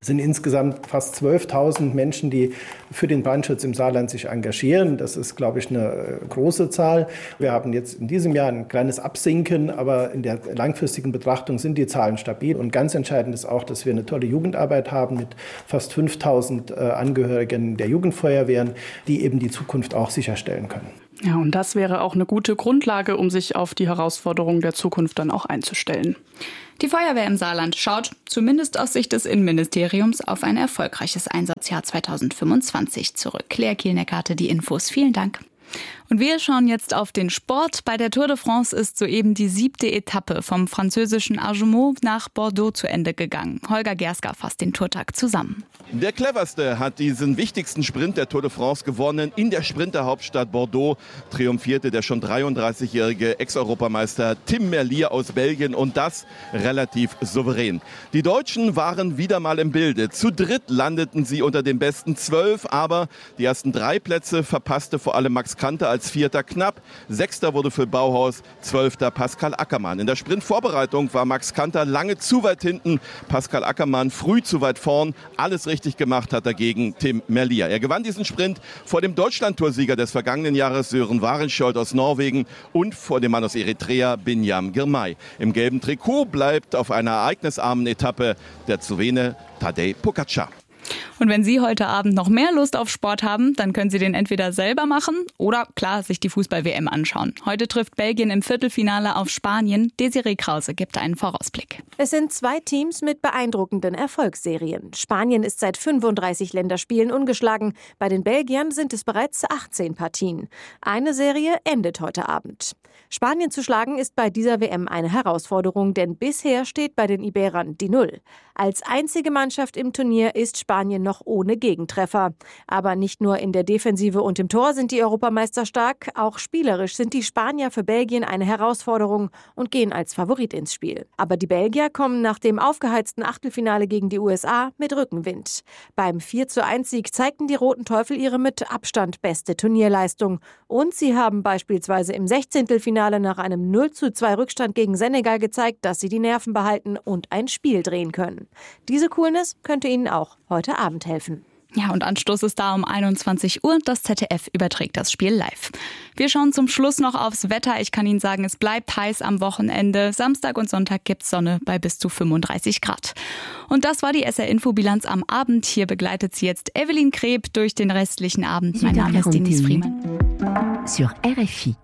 Es sind insgesamt fast zwölftausend Menschen, die für den Brandschutz im Saarland sich engagieren. Das ist, glaube ich, eine große Zahl. Wir haben jetzt in diesem Jahr ein kleines Absinken, aber in der langfristigen Betrachtung sind die Zahlen stabil. Und ganz entscheidend ist auch, dass wir eine tolle Jugendarbeit haben mit fast fünftausend Angehörigen der Jugendfeuerwehren, die eben die Zukunft auch sicherstellen können. Ja, und das wäre auch eine gute Grundlage, um sich auf die Herausforderungen der Zukunft dann auch einzustellen. Die Feuerwehr im Saarland schaut, zumindest aus Sicht des Innenministeriums, auf ein erfolgreiches Einsatzjahr zweitausendfünfundzwanzig zurück. Claire Kielneck hatte die Infos. Vielen Dank. Und wir schauen jetzt auf den Sport. Bei der Tour de France ist soeben die siebte Etappe vom französischen Argemont nach Bordeaux zu Ende gegangen. Holger Gerska fasst den Tourtag zusammen. Der Cleverste hat diesen wichtigsten Sprint der Tour de France gewonnen. In der Sprinterhauptstadt Bordeaux triumphierte der schon dreiunddreißigjährige Ex-Europameister Tim Merlier aus Belgien und das relativ souverän. Die Deutschen waren wieder mal im Bilde. Zu dritt landeten sie unter den besten zwölf, aber die ersten drei Plätze verpasste vor allem Max Kanter als Vierter knapp. Sechster wurde für Bauhaus, Zwölfter Pascal Ackermann. In der Sprintvorbereitung war Max Kanter lange zu weit hinten, Pascal Ackermann früh zu weit vorn. Alles richtig gemacht hat dagegen Tim Merlier. Er gewann diesen Sprint vor dem Deutschlandtoursieger des vergangenen Jahres Sören Warenskjold aus Norwegen und vor dem Mann aus Eritrea Binyam Girmay. Im gelben Trikot bleibt auf einer ereignisarmen Etappe der Slowene Tadej Pogačar. Und wenn Sie heute Abend noch mehr Lust auf Sport haben, dann können Sie den entweder selber machen oder, klar, sich die Fußball-W M anschauen. Heute trifft Belgien im Viertelfinale auf Spanien. Desiree Krause gibt einen Vorausblick. Es sind zwei Teams mit beeindruckenden Erfolgsserien. Spanien ist seit fünfunddreißig Länderspielen ungeschlagen. Bei den Belgiern sind es bereits achtzehn Partien. Eine Serie endet heute Abend. Spanien zu schlagen ist bei dieser W M eine Herausforderung, denn bisher steht bei den Iberern die Null. Als einzige Mannschaft im Turnier ist Spanien noch ohne Gegentreffer. Aber nicht nur in der Defensive und im Tor sind die Europameister stark, auch spielerisch sind die Spanier für Belgien eine Herausforderung und gehen als Favorit ins Spiel. Aber die Belgier kommen nach dem aufgeheizten Achtelfinale gegen die U S A mit Rückenwind. Beim vier zu eins Sieg zeigten die Roten Teufel ihre mit Abstand beste Turnierleistung. Und sie haben beispielsweise im Sechzehntelfinale nach einem null zu zwei Rückstand gegen Senegal gezeigt, dass sie die Nerven behalten und ein Spiel drehen können. Diese Coolness könnte ihnen auch heute Abend helfen. Ja, und Anstoß ist da um einundzwanzig Uhr. Das Z D F überträgt das Spiel live. Wir schauen zum Schluss noch aufs Wetter. Ich kann Ihnen sagen, es bleibt heiß am Wochenende. Samstag und Sonntag gibt's Sonne bei bis zu fünfunddreißig Grad. Und das war die S R-Info-Bilanz am Abend. Hier begleitet sie jetzt Evelyn Kreb durch den restlichen Abend. Mein Name ist Denise Friemann. Sur R F I.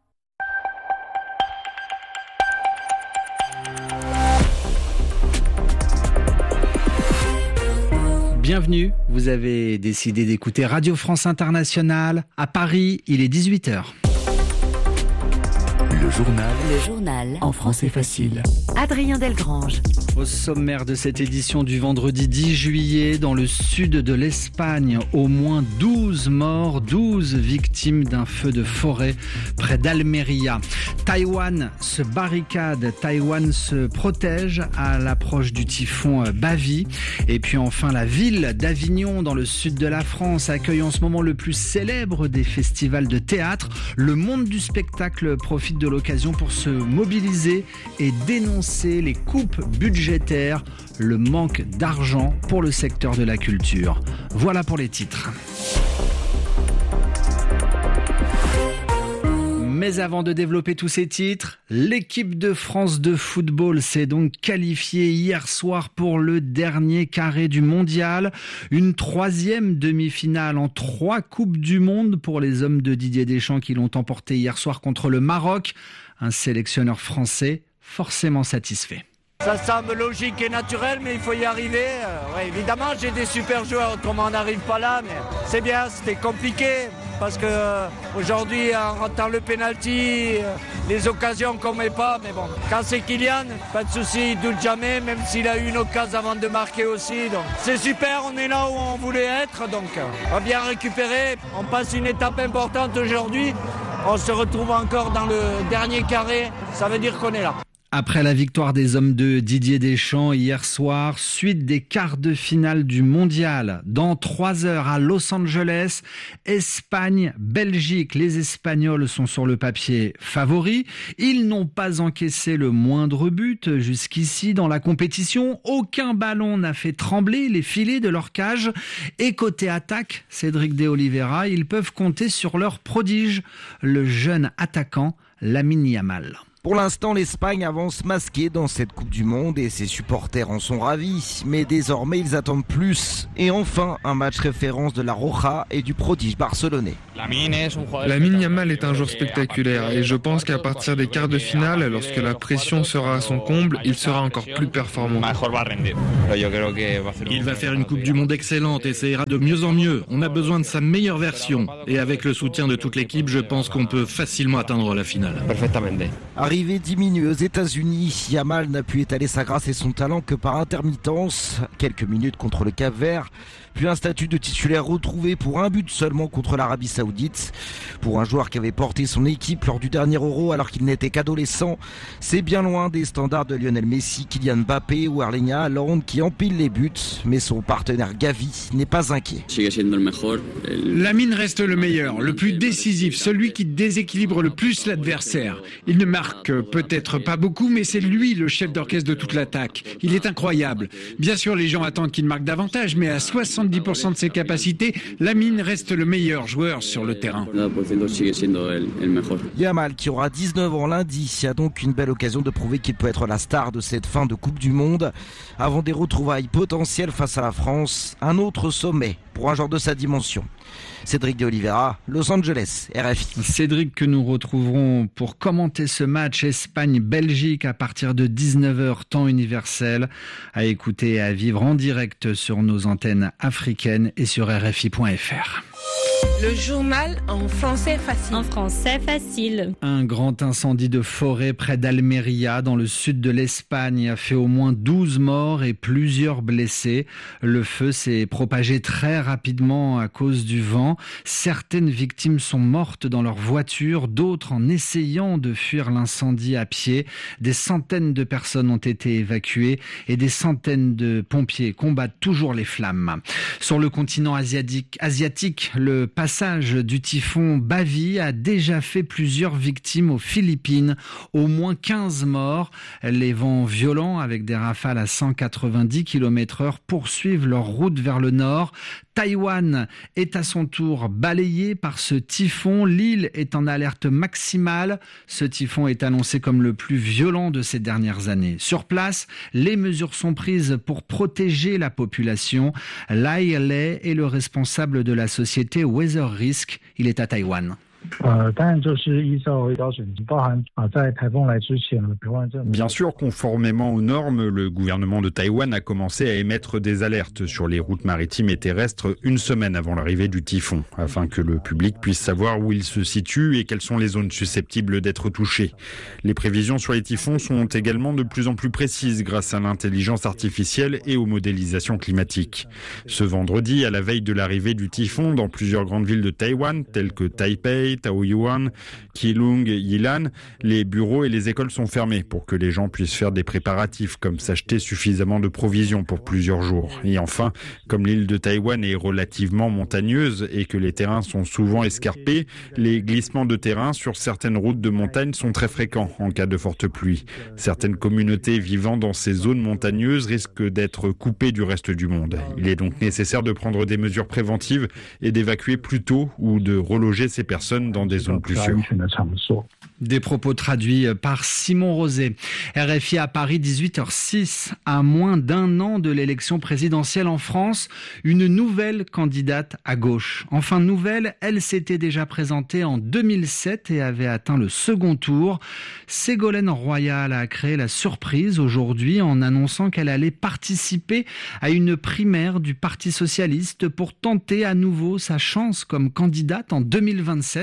Bienvenue, vous avez décidé d'écouter Radio France Internationale. À Paris, il est dix-huit heures. Le journal. Le journal. En français facile. Adrien Delgrange. Au sommaire de cette édition du vendredi dix juillet, dans le sud de l'Espagne, au moins douze morts, douze victimes d'un feu de forêt près d'Almeria. Taïwan se barricade, Taïwan se protège à l'approche du typhon Bavi. Et puis enfin, la ville d'Avignon, dans le sud de la France, accueille en ce moment le plus célèbre des festivals de théâtre. Le monde du spectacle profite de l'occasion pour se mobiliser et dénoncer les coupes budgétaires, le manque d'argent pour le secteur de la culture. Voilà pour les titres. Mais avant de développer tous ces titres, l'équipe de France de football s'est donc qualifiée hier soir pour le dernier carré du mondial. Une troisième demi-finale en trois Coupes du Monde pour les hommes de Didier Deschamps qui l'ont emporté hier soir contre le Maroc. Un sélectionneur français forcément satisfait. Ça semble logique et naturel, mais il faut y arriver. Euh, ouais, évidemment, j'ai des super joueurs, autrement on n'arrive pas là, mais c'est bien, c'était compliqué. Parce que euh, aujourd'hui, en ratant le penalty, euh, les occasions qu'on met pas, mais bon, quand c'est Kylian, pas de souci, il doute jamais, même s'il a eu une occasion avant de marquer aussi. Donc c'est super, on est là où on voulait être, donc on va bien récupérer. On passe une étape importante aujourd'hui. On se retrouve encore dans le dernier carré, ça veut dire qu'on est là. Après la victoire des hommes de Didier Deschamps hier soir, suite des quarts de finale du mondial. Dans trois heures à Los Angeles, Espagne, Belgique. Les Espagnols sont sur le papier favoris. Ils n'ont pas encaissé le moindre but jusqu'ici dans la compétition. Aucun ballon n'a fait trembler les filets de leur cage. Et côté attaque, Cédric de Oliveira, ils peuvent compter sur leur prodige, le jeune attaquant Lamine Yamal. Pour l'instant, l'Espagne avance masquée dans cette Coupe du Monde et ses supporters en sont ravis. Mais désormais, ils attendent plus. Et enfin, un match référence de la Roja et du prodige barcelonais. Lamine Yamal est un joueur spectaculaire et je pense qu'à partir des quarts de finale, lorsque la pression sera à son comble, il sera encore plus performant. Il va faire une Coupe du Monde excellente et ça ira de mieux en mieux. On a besoin de sa meilleure version. Et avec le soutien de toute l'équipe, je pense qu'on peut facilement atteindre la finale. Arrivé diminué aux États-Unis, Yamal n'a pu étaler sa grâce et son talent que par intermittence. Quelques minutes contre le Cap-Vert, puis un statut de titulaire retrouvé pour un but seulement contre l'Arabie Saoudite. Pour un joueur qui avait porté son équipe lors du dernier Euro alors qu'il n'était qu'adolescent, c'est bien loin des standards de Lionel Messi, Kylian Mbappé ou Erling Haaland qui empilent les buts, mais son partenaire Gavi n'est pas inquiet. Lamine reste le meilleur, le plus décisif, celui qui déséquilibre le plus l'adversaire. Il ne marque peut-être pas beaucoup, mais c'est lui le chef d'orchestre de toute l'attaque. Il est incroyable. Bien sûr, les gens attendent qu'il marque davantage, mais à soixante-dix pour cent de ses capacités, Lamine reste le meilleur joueur sur le terrain. Yamal, qui aura dix-neuf ans lundi, a donc une belle occasion de prouver qu'il peut être la star de cette fin de Coupe du Monde. Avant des retrouvailles potentielles face à la France, un autre sommet pour un joueur de sa dimension. Cédric de Oliveira, Los Angeles, R F I. Cédric que nous retrouverons pour commenter ce match Espagne-Belgique à partir de dix-neuf heures temps universel, à écouter et à vivre en direct sur nos antennes africaines et sur R F I point F R. Le journal en français facile. En français facile. Un grand incendie de forêt près d'Almeria, dans le sud de l'Espagne, a fait au moins douze morts et plusieurs blessés. Le feu s'est propagé très rapidement à cause du vent. Certaines victimes sont mortes dans leur voiture, d'autres en essayant de fuir l'incendie à pied. Des centaines de personnes ont été évacuées et des centaines de pompiers combattent toujours les flammes. Sur le continent asiatique, asiatique le passage du typhon Bavi a déjà fait plusieurs victimes aux Philippines, au moins quinze morts. Les vents violents avec des rafales à cent quatre-vingt-dix kilomètres heure poursuivent leur route vers le nord. Taïwan est à son tour balayé par ce typhon. L'île est en alerte maximale. Ce typhon est annoncé comme le plus violent de ces dernières années. Sur place, les mesures sont prises pour protéger la population. Lai Lei est le responsable de la société Weather Risk. Il est à Taïwan. Bien sûr, conformément aux normes, le gouvernement de Taïwan a commencé à émettre des alertes sur les routes maritimes et terrestres une semaine avant l'arrivée du typhon, afin que le public puisse savoir où il se situe et quelles sont les zones susceptibles d'être touchées. Les prévisions sur les typhons sont également de plus en plus précises grâce à l'intelligence artificielle et aux modélisations climatiques. Ce vendredi, à la veille de l'arrivée du typhon, dans plusieurs grandes villes de Taïwan, telles que Taipei, Taoyuan, Keelung, Yilan, les bureaux et les écoles sont fermés pour que les gens puissent faire des préparatifs comme s'acheter suffisamment de provisions pour plusieurs jours. Et enfin, comme l'île de Taïwan est relativement montagneuse et que les terrains sont souvent escarpés, les glissements de terrain sur certaines routes de montagne sont très fréquents en cas de forte pluie. Certaines communautés vivant dans ces zones montagneuses risquent d'être coupées du reste du monde. Il est donc nécessaire de prendre des mesures préventives et d'évacuer plus tôt ou de reloger ces personnes dans des zones plus sûres. Des propos traduits par Simon Rosé. R F I à Paris, dix-huit heures six. À moins d'un an de l'élection présidentielle en France, une nouvelle candidate à gauche. Enfin nouvelle, elle s'était déjà présentée en deux mille sept et avait atteint le second tour. Ségolène Royal a créé la surprise aujourd'hui en annonçant qu'elle allait participer à une primaire du Parti socialiste pour tenter à nouveau sa chance comme candidate en deux mille vingt-sept.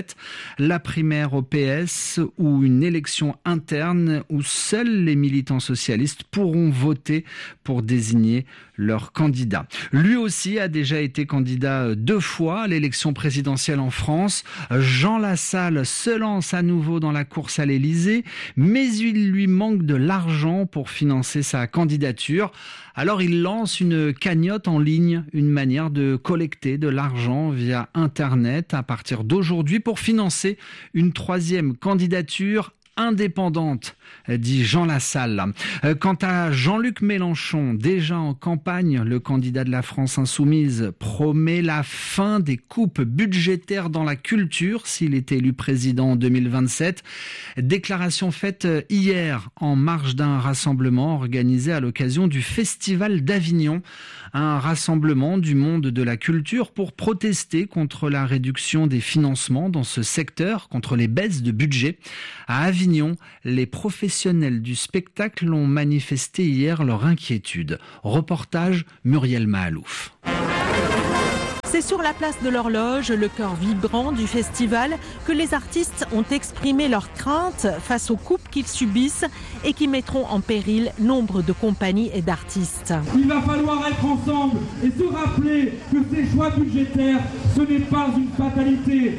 vingt-sept, la primaire au P S ou une élection interne où seuls les militants socialistes pourront voter pour désigner leur candidat. Lui aussi a déjà été candidat deux fois à l'élection présidentielle en France. Jean Lassalle se lance à nouveau dans la course à l'Élysée, mais il lui manque de l'argent pour financer sa candidature. Alors il lance une cagnotte en ligne, une manière de collecter de l'argent via Internet à partir d'aujourd'hui pour financer une troisième candidature indépendante, dit Jean Lassalle. Quant à Jean-Luc Mélenchon, déjà en campagne, le candidat de la France insoumise promet la fin des coupes budgétaires dans la culture s'il est élu président en deux mille vingt-sept. Déclaration faite hier en marge d'un rassemblement organisé à l'occasion du Festival d'Avignon. Un rassemblement du monde de la culture pour protester contre la réduction des financements dans ce secteur, contre les baisses de budget. À Avignon, les professionnels du spectacle ont manifesté hier leur inquiétude. Reportage Muriel Mahalouf. C'est sur la place de l'Horloge, le cœur vibrant du festival, que les artistes ont exprimé leurs craintes face aux coupes qu'ils subissent et qui mettront en péril nombre de compagnies et d'artistes. Il va falloir être ensemble et se rappeler que ces choix budgétaires, ce n'est pas une fatalité.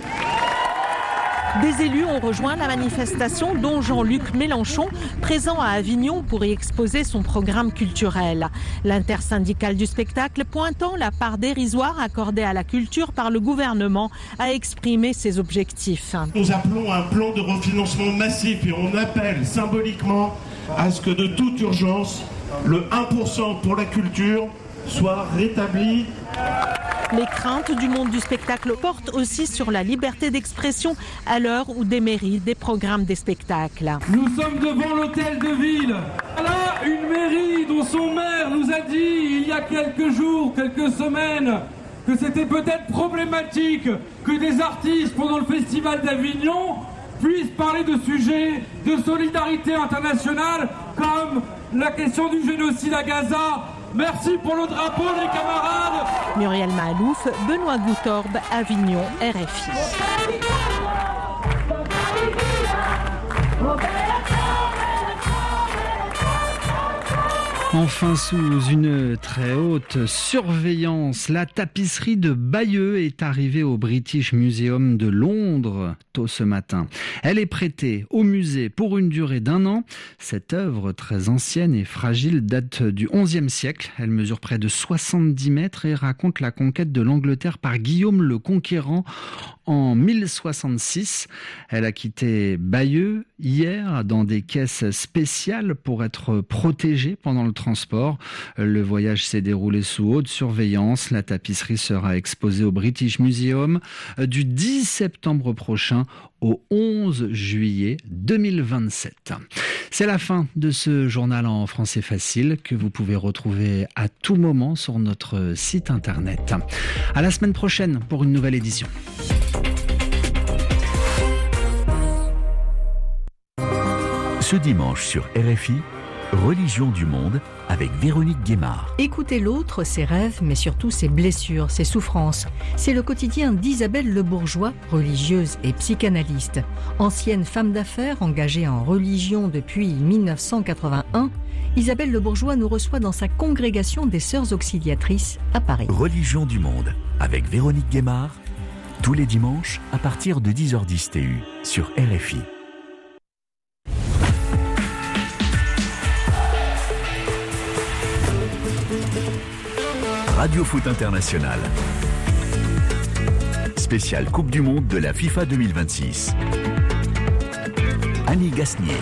Des élus ont rejoint la manifestation, dont Jean-Luc Mélenchon, présent à Avignon pour y exposer son programme culturel. L'intersyndicale du spectacle, pointant la part dérisoire accordée à la culture par le gouvernement, a exprimé ses objectifs. Nous appelons à un plan de refinancement massif et on appelle symboliquement à ce que de toute urgence, le un pour cent pour la culture soit rétabli. Les craintes du monde du spectacle portent aussi sur la liberté d'expression à l'heure où démérite des programmes des spectacles. Nous sommes devant l'hôtel de ville. Là, une mairie dont son maire nous a dit il y a quelques jours, quelques semaines, que c'était peut-être problématique que des artistes pendant le Festival d'Avignon puissent parler de sujets de solidarité internationale comme la question du génocide à Gaza. Merci pour le drapeau, les camarades. Muriel Mahalouf, Benoît Goutorbe, Avignon, R F I. Enfin, sous une très haute surveillance, la tapisserie de Bayeux est arrivée au British Museum de Londres tôt ce matin. Elle est prêtée au musée pour une durée d'un an. Cette œuvre très ancienne et fragile date du onzième siècle. Elle mesure près de soixante-dix mètres et raconte la conquête de l'Angleterre par Guillaume le Conquérant en mille soixante-six. Elle a quitté Bayeux hier dans des caisses spéciales pour être protégée pendant le transport. Le voyage s'est déroulé sous haute surveillance. La tapisserie sera exposée au British Museum du dix septembre prochain au onze juillet deux mille vingt-sept. C'est la fin de ce journal en français facile que vous pouvez retrouver à tout moment sur notre site internet. À la semaine prochaine pour une nouvelle édition. Ce dimanche sur R F I, Religion du monde avec Véronique Guémard. Écouter l'autre, ses rêves, mais surtout ses blessures, ses souffrances. C'est le quotidien d'Isabelle Le Bourgeois, religieuse et psychanalyste. Ancienne femme d'affaires engagée en religion depuis mille neuf cent quatre-vingt-un, Isabelle Le Bourgeois nous reçoit dans sa congrégation des Sœurs Auxiliatrices à Paris. Religion du monde avec Véronique Guémard, tous les dimanches à partir de dix heures dix T U sur R F I. Radio Foot International. Spécial Coupe du Monde de la FIFA deux mille vingt-six. Annie Gasnier.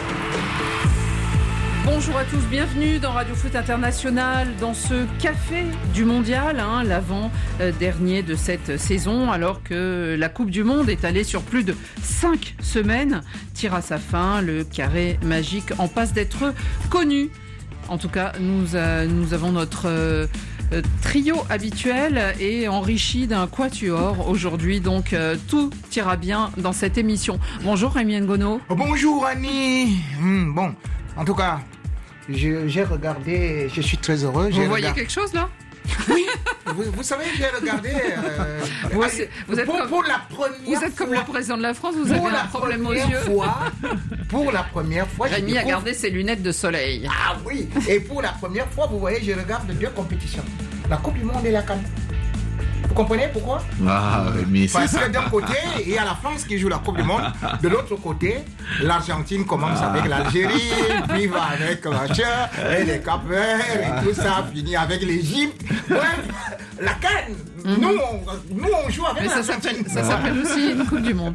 Bonjour à tous, bienvenue dans Radio Foot International, dans ce café du mondial, hein, l'avant-dernier de cette saison, alors que la Coupe du Monde est allée sur plus de cinq semaines, tire à sa fin, le carré magique en passe d'être connu. En tout cas, nous, euh, nous avons notre euh, trio habituel et enrichi d'un quatuor aujourd'hui, donc euh, tout ira bien dans cette émission. Bonjour Rémi Ngono. Bonjour Annie. Mmh, bon, en tout cas, je, j'ai regardé, je suis très heureux. Vous j'ai voyez regardé... quelque chose là ? Oui, vous, vous savez, j'ai regardé. Euh, vous, vous, êtes pour, comme, pour la première vous êtes comme fois, le président de la France, vous avez un problème aux yeux. Fois, pour la première fois, Rémi découvre... a gardé ses lunettes de soleil. Ah oui, et pour la première fois, vous voyez, je regarde deux compétitions. La Coupe du Monde et la CAN. Vous comprenez pourquoi? Ah, Rémi, c'est Parce ça. que d'un côté, il y a la France qui joue la Coupe du Monde. De l'autre côté, l'Argentine commence avec l'Algérie, puis va avec machin, et les Cap-Verts, et tout ça finit avec l'Égypte. Bref, la CAN, mm-hmm. nous, on, nous, on joue avec Mais l'Argentine. Ça s'appelle aussi une Coupe du Monde.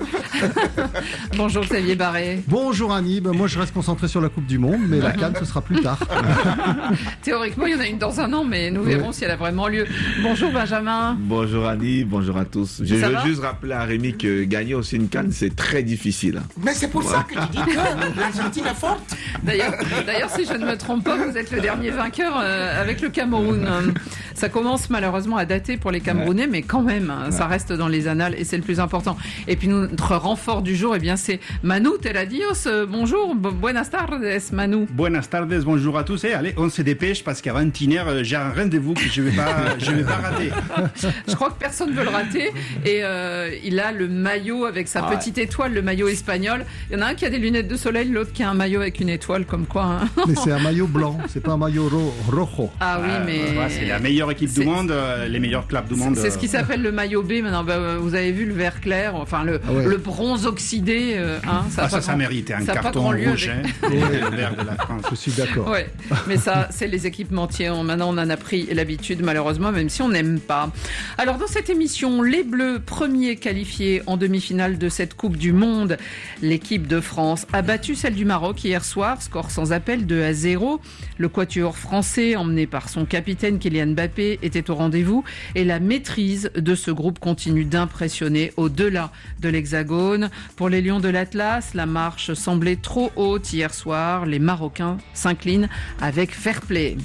Bonjour Xavier Barré. Bonjour Annie, ben, moi je reste concentré sur la Coupe du Monde, mais la CAN, ce sera plus tard. Théoriquement, il y en a une dans un an, mais nous verrons oui. si elle a vraiment lieu. Bonjour Benjamin. Bonjour Annie, bonjour à tous. Je ça veux va? juste rappeler à Rémi que gagner aussi une CAN, c'est très difficile. Mais c'est pour ça que tu dis que l'Argentine est forte. D'ailleurs, d'ailleurs, si je ne me trompe pas, vous êtes le dernier vainqueur euh, avec le Cameroun. Ça commence malheureusement à dater pour les Camerounais, ouais. mais quand même, hein, ouais. ça reste dans les annales et c'est le plus important. Et puis notre renfort du jour, eh bien, c'est Manu Teradios. Bonjour, buenas tardes, Manu. Buenas tardes, bonjour à tous. Et allez, on se dépêche parce qu'à vingt et une heures, j'ai un rendez-vous que je ne vais pas, je vais pas rater. Je crois que personne ne veut le rater. Et euh, il a le maillot avec sa ah petite ouais. étoile, le maillot espagnol. Il y en a un qui a des lunettes de soleil, l'autre qui a un maillot avec une étoile, comme quoi. Hein. Mais c'est un maillot blanc, c'est pas un maillot ro- rojo. Ah oui, mais. Euh, c'est la meilleure équipe c'est... du monde, euh, les meilleurs clubs du monde. C'est ce qui s'appelle le maillot B maintenant. Bah, vous avez vu le vert clair, enfin le, ah ouais. le bronze oxydé. Euh, hein, ça, ah, ça, grand... ça mérite un ça carton rouge, avec... hein, le vert de la France. Je suis d'accord. Ouais. Mais ça, c'est les équipementiers. Maintenant, on en a pris l'habitude, malheureusement, même si on n'aime pas. Alors, dans cette émission, les Bleus, premiers qualifiés en demi-finale de cette Coupe du Monde. L'équipe de France a battu celle du Maroc hier soir, score sans appel deux à zéro. Le quatuor français, emmené par son capitaine Kylian Mbappé, était au rendez-vous et la maîtrise de ce groupe continue d'impressionner au-delà de l'Hexagone. Pour les Lions de l'Atlas, la marche semblait trop haute hier soir. Les Marocains s'inclinent avec fair play.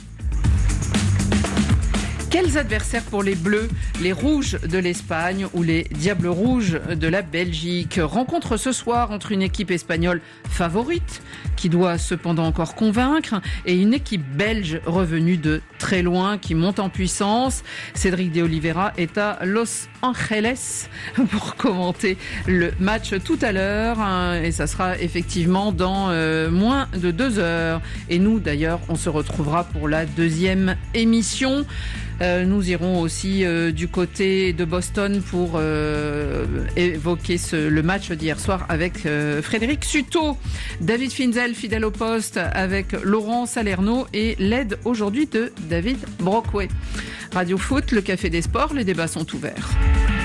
Quels adversaires pour les Bleus, les Rouges de l'Espagne ou les Diables Rouges de la Belgique? Rencontre ce soir entre une équipe espagnole favorite, qui doit cependant encore convaincre, et une équipe belge revenue de très loin, qui monte en puissance. Cédric de Oliveira est à Los Angeles pour commenter le match tout à l'heure, hein, et ça sera effectivement dans euh, moins de deux heures. Et nous, d'ailleurs, on se retrouvera pour la deuxième émission. Euh, nous irons aussi euh, du côté de Boston pour euh, évoquer ce, le match d'hier soir avec euh, Frédéric Suto, David Finzel, fidèle au poste, avec Laurent Salerno et l'aide aujourd'hui de David Brockway. Radio Foot, le Café des Sports, les débats sont ouverts.